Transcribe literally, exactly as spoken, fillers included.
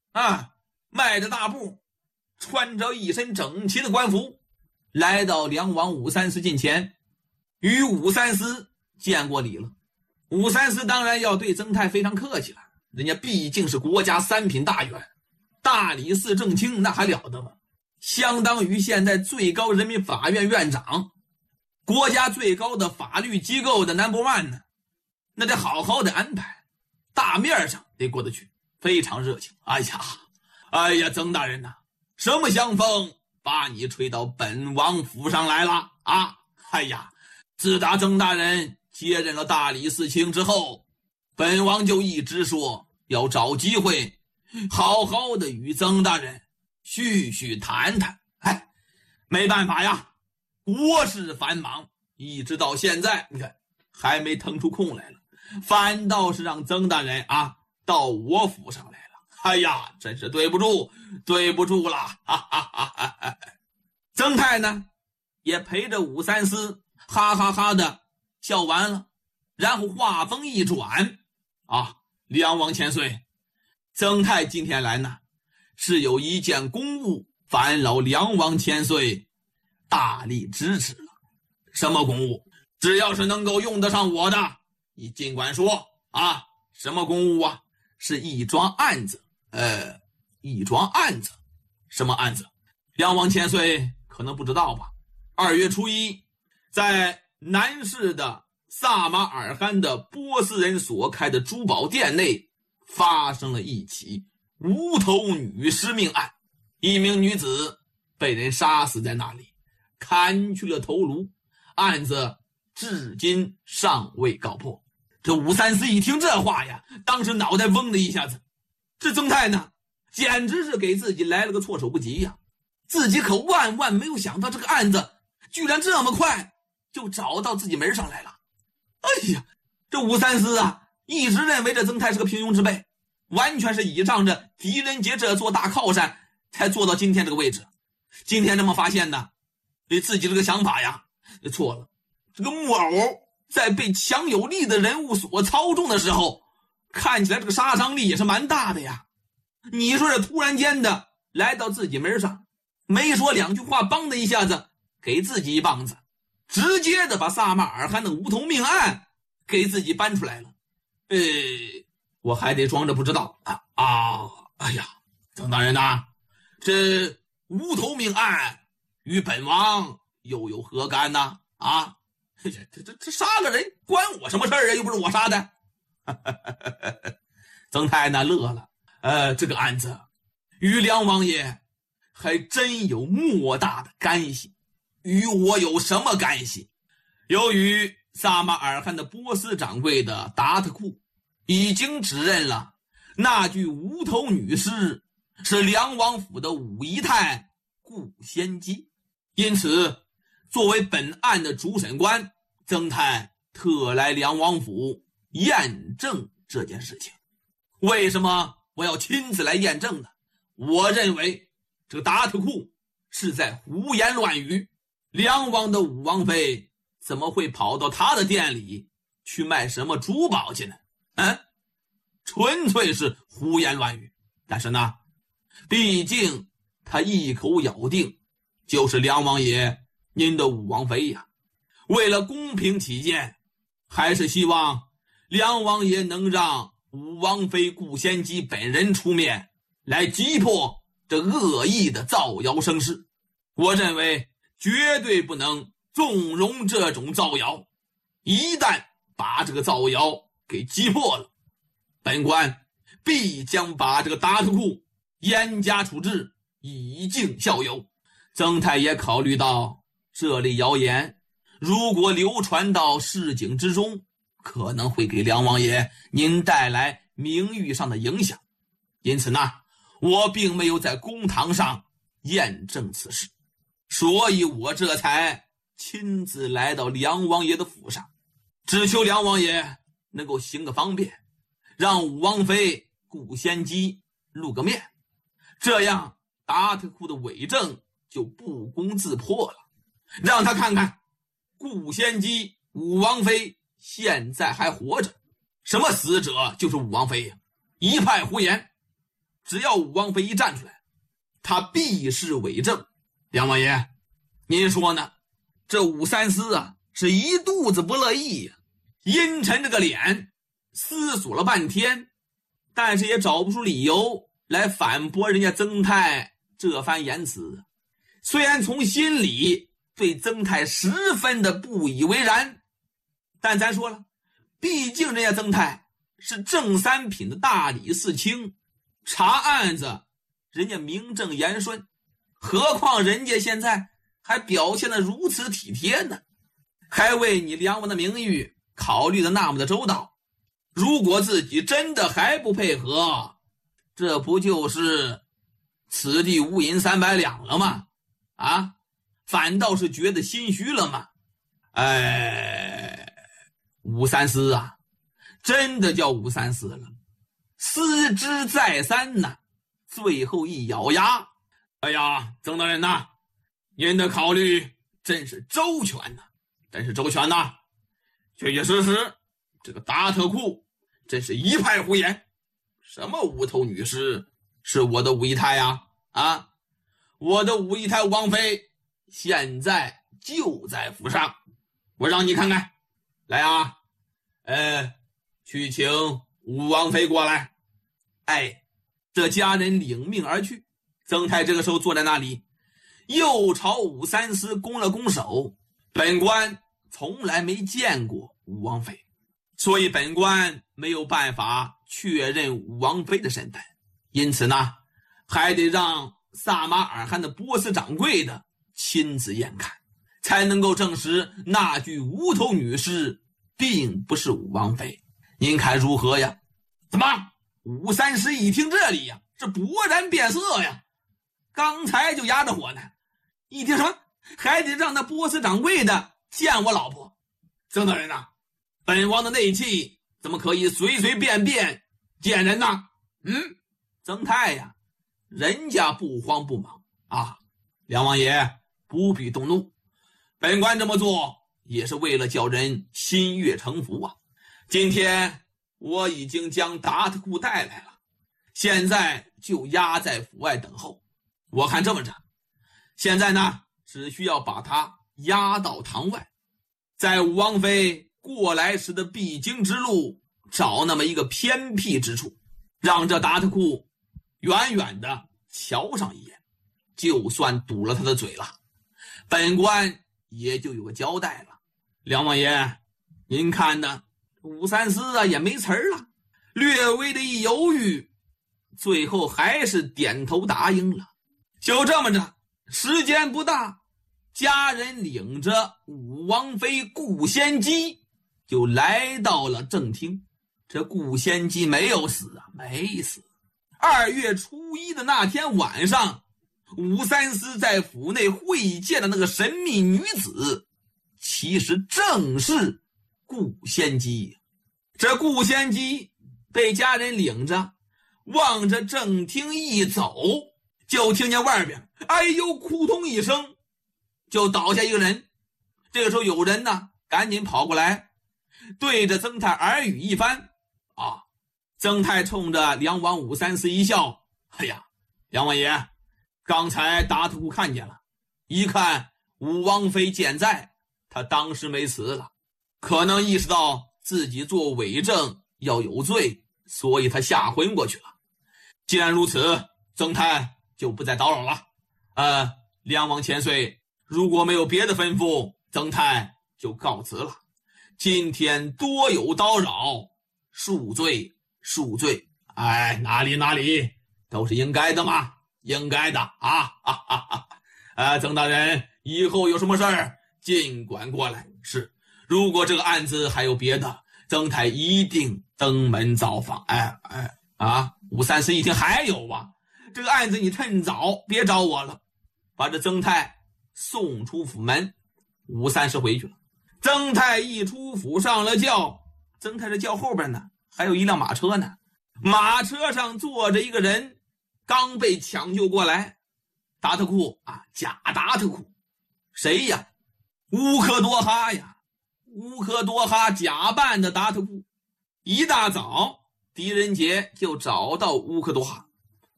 啊，迈着大步，穿着一身整齐的官服，来到梁王武三思近前，与武三思见过礼了。武三思当然要对曾泰非常客气了，人家毕竟是国家三品大员，大理寺正卿，那还了得吗？相当于现在最高人民法院院长，国家最高的法律机构的 number one 呢，那得好好的安排，大面上得过得去，非常热情。哎呀，哎呀，曾大人呐、啊，什么香风把你吹到本王府上来了啊？哎呀，自打曾大人接任了大理寺卿之后，本王就一直说要找机会好好的与曾大人叙叙谈谈。哎，没办法呀，国事繁忙，一直到现在你看还没腾出空来了，反倒是让曾大人啊到我府上来了。哎呀，真是对不住对不住了，哈哈哈哈哈。曾泰呢也陪着武三思哈哈哈的笑完了，然后话锋一转，啊，梁王千岁，曾泰今天来呢是有一件公务烦扰梁王千岁大力支持了。什么公务？只要是能够用得上我的，你尽管说啊。什么公务啊？是一桩案子。呃，一桩案子。什么案子？梁王千岁可能不知道吧。二月初一，在南市的萨马尔罕的波斯人所开的珠宝店内发生了一起无头女尸命案，一名女子被人杀死在那里，砍去了头颅，案子至今尚未告破。这武三思一听这话呀，当时脑袋嗡的一下子，这曾泰呢简直是给自己来了个措手不及呀！自己可万万没有想到这个案子居然这么快就找到自己门上来了。哎呀，这武三思啊一直认为这曾泰是个平庸之辈，完全是倚仗着狄仁杰这座大靠山才做到今天这个位置。今天这么发现呢，对自己这个想法呀错了。这个木偶在被强有力的人物所操纵的时候，看起来这个杀伤力也是蛮大的呀。你说这突然间的来到自己门上，没说两句话，梆的一下子给自己一棒子，直接的把萨马尔罕的无头命案给自己搬出来了。呃，我还得装着不知道啊啊！哎呀，曾大人呐、啊，这无头命案与本王又有何干呢？啊，这这这这杀个人关我什么事儿啊？又不是我杀的。曾泰呢乐了，呃，这个案子与梁王爷还真有莫大的干系。与我有什么干系？由于萨马尔罕的波斯掌柜的达特库已经指认了那具无头女尸是梁王府的五姨太顾仙姬，因此作为本案的主审官，曾泰特来梁王府验证这件事情。为什么我要亲自来验证呢？我认为这个达特库是在胡言乱语。梁王的五王妃怎么会跑到他的店里去卖什么珠宝去呢？嗯，纯粹是胡言乱语。但是呢，毕竟他一口咬定就是梁王爷您的五王妃呀。为了公平起见，还是希望梁王爷能让五王妃顾仙姬本人出面来击破这恶意的造谣声势。我认为绝对不能纵容这种造谣，一旦把这个造谣给击破了，本官必将把这个达特库严加处置，以儆效尤。曾太爷考虑到这类谣言如果流传到市井之中，可能会给梁王爷您带来名誉上的影响，因此呢，我并没有在公堂上验证此事，所以我这才亲自来到梁王爷的府上，只求梁王爷能够行个方便，让武王妃顾仙姬露个面，这样达特库的伪证就不攻自破了，让他看看顾仙姬武王妃现在还活着，什么死者就是武王妃呀，一派胡言。 只要武王妃一站出来，他必是伪证。梁王爷，您说呢？这武三思啊，是一肚子不乐意呀、啊，阴沉着个脸，思索了半天，但是也找不出理由来反驳人家曾泰这番言辞。虽然从心里对曾泰十分的不以为然，但咱说了，毕竟人家曾泰是正三品的大理寺卿，查案子人家名正言顺，何况人家现在还表现得如此体贴呢，还为你梁王的名誉考虑的那么的周到。如果自己真的还不配合，这不就是此地无银三百两了吗？啊，反倒是觉得心虚了吗？哎，武三思啊，真的叫武三思了，思之再三呐，最后一咬牙，哎呀，曾大人呐，您的考虑真是周全呐，真是周全呐，确确实实，这个达特库真是一派胡言，什么无头女尸是我的武姨太呀？啊，我的武姨太王妃现在就在府上，我让你看看，来啊，呃，去请武王妃过来。哎，这家人领命而去。曾泰这个时候坐在那里，又朝武三思拱了拱手。本官从来没见过武王妃，所以本官没有办法确认武王妃的身份，因此呢，还得让撒马尔罕的波斯掌柜的亲自验看，才能够证实那具无头女尸并不是武王妃。您看如何呀？怎么？武三思一听这里呀，是勃然变色呀！刚才就压着火呢，一听什么还得让那波斯掌柜的见我老婆。曾大人呐、啊，本王的内气怎么可以随随便便见人呢？嗯，曾泰呀，人家不慌不忙啊，梁王爷不必动怒，本官这么做也是为了叫人心悦诚服啊。今天我已经将达特库带来了，现在就押在府外等候。我看这么着，现在呢，只需要把他押到堂外，在武王妃过来时的必经之路找那么一个偏僻之处，让这达特库远远的瞧上一眼，就算堵了他的嘴了，本官也就有个交代了。梁王爷，您看呢？武三思啊也没词儿了，略微的一犹豫，最后还是点头答应了。就这么着，时间不大，家人领着武王妃顾仙姬就来到了正厅。这顾仙姬没有死啊，没死。二月初一的那天晚上，武三思在府内会见的那个神秘女子，其实正是顾仙姬。这顾仙姬被家人领着，望着正厅一走，就听见外边哎呦扑通一声，就倒下一个人。这个时候有人呢赶紧跑过来，对着曾泰耳语一番啊。曾泰冲着梁王武三思一笑，哎呀，梁王爷，刚才达特库看见了，一看武王妃健在，他当时没死了，可能意识到自己做伪证要有罪，所以他吓昏过去了。既然如此，曾泰就不再叨扰了。呃，梁王千岁，如果没有别的吩咐，曾泰就告辞了。今天多有叨扰，恕罪恕罪。哎，哪里哪里，都是应该的嘛，应该的啊！哈哈哈。呃，曾大人，以后有什么事儿尽管过来。是，如果这个案子还有别的，曾泰一定登门造访。哎哎啊！武三思一听还有啊，这个案子你趁早别找我了，把这曾泰送出府门。武三思回去了。曾泰一出府上了轿，曾泰这轿后边呢还有一辆马车呢，马车上坐着一个人，刚被抢救过来。达特库啊，假达特库，谁呀？乌克多哈呀！乌克多哈假扮的达特库。一大早狄仁杰就找到乌克多哈，